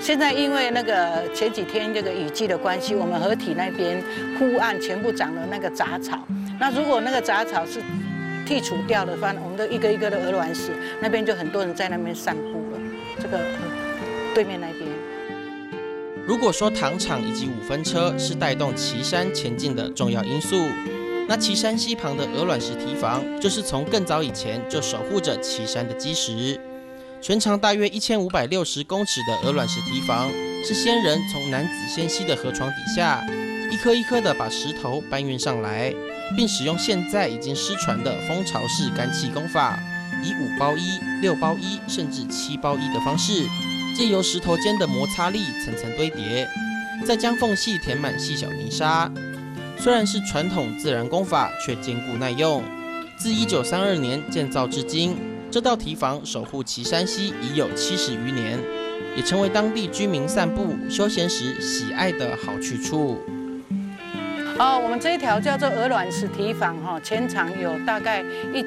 现在因为那个前几天这个雨季的关系，我们河体那边湖岸全部长了那个杂草。那如果那个杂草是剔除掉的话，我们的一个一个的鹅卵石那边就很多人在那边散步了。这个对面那边。 如果说糖厂以及5分车是带动旗山前进的重要因素，那旗山溪旁的鹅卵石堤防就是从更早以前就守护着旗山的基石。全长大约1560公尺的鹅卵石堤防，是先人从南子仙溪的河床底下一颗一颗的把石头搬运上来，并使用现在已经失传的蜂巢式干砌工法，以5包1、6包1甚至7包1的方式，借由石头间的摩擦力层层堆叠，再将缝隙填满细小泥沙。虽然是传统自然工法，却坚固耐用。自1932年建造至今，这道堤防守护旗山溪已有70余年，也成为当地居民散步休闲时喜爱的好去处。 我们这一条叫做鹅卵石堤防，全长有大概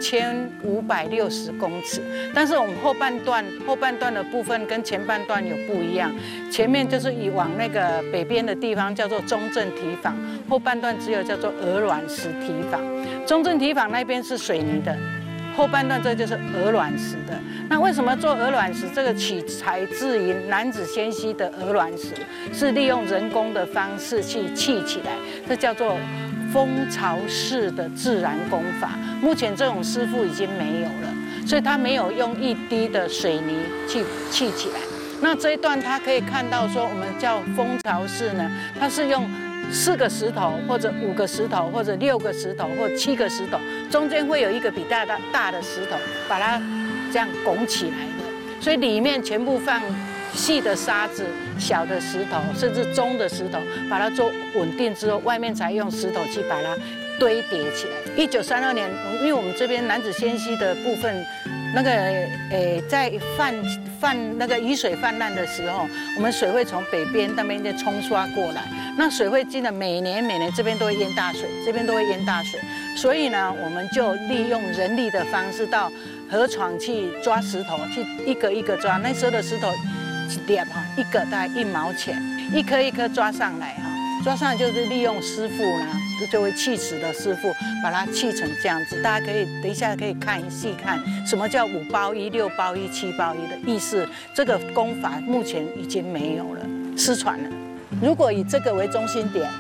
1560公尺，但是我们后半段的部分跟前半段有不一样。前面就是往那个北边的地方叫做中正堤防，后半段只有叫做鹅卵石堤防。中正堤防那边是水泥的。后半段这就是鹅卵石的。那为什么做鹅卵石？这个取材自于南子仙溪的鹅卵石，是利用人工的方式去砌起来，这叫做蜂巢式的自然工法。目前这种师傅已经没有了，所以他没有用一滴的水泥去砌起来。那这一段他可以看到说，我们叫蜂巢式呢，它是用4个石头，或者5个石头，或者6个石头，或7个石头，中间会有一个比大的石头，把它这样拱起来的。所以里面全部放细的沙子、小的石头，甚至中的石头，把它做稳定之后，外面才用石头去把它堆叠起来。1932年，因为我们这边南子仙溪的部分，那个在那个雨水泛滥的时候，我们水会从北边那边就冲刷过来，那水会进的每年这边都会淹大水，这边都会淹大水，所以呢，我们就利用人力的方式到河床去抓石头，去一个一个抓。那时候的石头一个大概1毛钱，一颗一颗抓上来抓上来就是利用师傅呢，就会砌石的师傅把它砌成这样子。大家可以等一下可以细看什么叫5包1、6包1、7包1的意思。这个工法目前已经没有了，失传了。如果以这个为中心点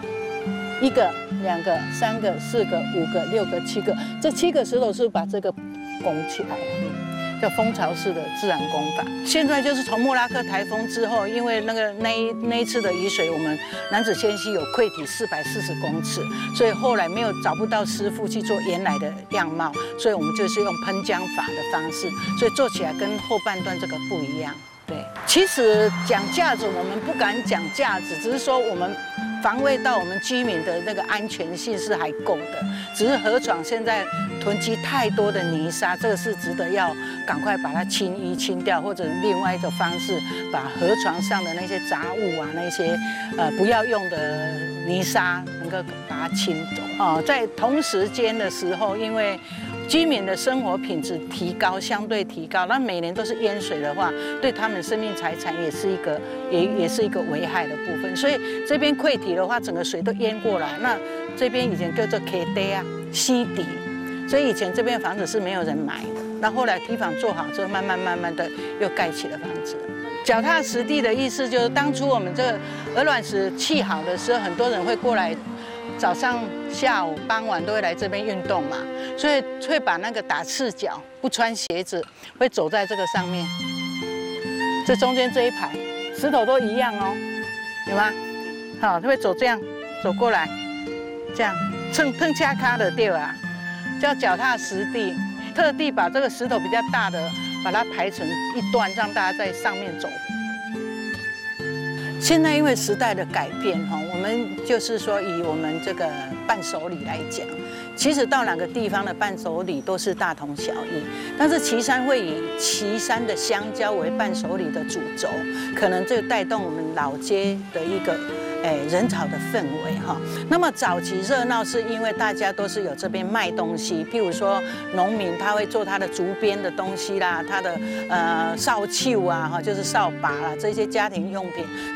，1个、2个、3个、4个、5个、6个、7个，这7个石头是把这个拱起来了，叫蜂巢式的自然工法。现在就是从莫拉克台风之后，因为那一次的雨水，我们南子仙溪有溃堤440公尺，所以后来找不到师傅去做原来的样貌，所以我们就是用喷浆法的方式，所以做起来跟后半段这个不一样。对，其实讲价值，我们不敢讲价值，只是说我们防卫到我们居民的那个安全性是还够的，只是河床现在囤积太多的泥沙，这个是值得要赶快把它清掉，或者另外一种方式，把河床上的那些杂物啊，那些不要用的泥沙，能够把它清走。在同时间的时候，因为居民的生活品质相对提高，那每年都是淹水的话，对他们生命财产也是一个危害的部分。所以这边溃堤的话，整个水都淹过来。那这边以前叫做溪底啊，溪底，所以以前这边房子是没有人买的。那后来堤防做好之后，慢慢的又盖起了房子。脚踏实地的意思就是，当初我们这个鹅卵石砌好的时候，很多人会过来。早上、下午、傍晚都会来这边运动嘛，所以会把那个打赤脚、不穿鞋子，会走在这个上面。这中间这一排石头都一样哦，有吗？好，他会走这样走过来，这样蹭恰卡的对吧？叫脚踏实地，特地把这个石头比较大的，把它排成一段，让大家在上面走。现在因为时代的改变我们就是说以我们这个伴手礼来讲，其实到哪个地方的伴手礼都是大同小异，但是旗山会以旗山的香蕉为伴手礼的主轴，可能就带动我们老街的一人潮的氛围哈。那么早期热闹是因为大家都是有这边卖东西，譬如说农民他会做他的竹编的东西啦，他的扫帚啊哈，就是扫把啦，这些家庭用品。